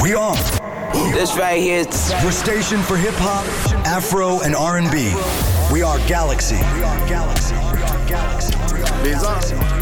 We are. This right here is We're stationed for hip hop, Afro, and R&B. We are Galaxy. Les uns